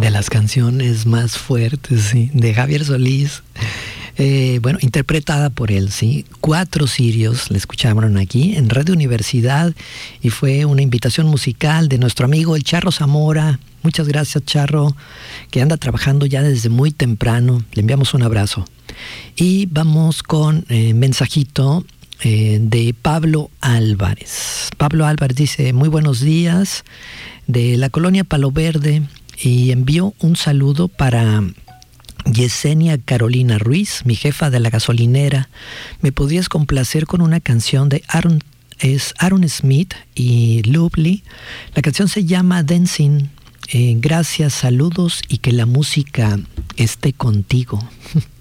de las canciones más fuertes, sí, de Javier Solís. Bueno, interpretada por él, sí. 4 Cirios le escucharon aquí en Radio Universidad y fue una invitación musical de nuestro amigo el Charro Zamora. Muchas gracias, Charro, que anda trabajando ya desde muy temprano. Le enviamos un abrazo. Y vamos con mensajito de Pablo Álvarez. Pablo Álvarez dice: muy buenos días, de la colonia Palo Verde, y envío un saludo para Yesenia Carolina Ruiz, mi jefa de la gasolinera. ¿Me podrías complacer con una canción de Aaron Smith y Lovely? La canción se llama Dancing. Gracias, saludos y que la música esté contigo.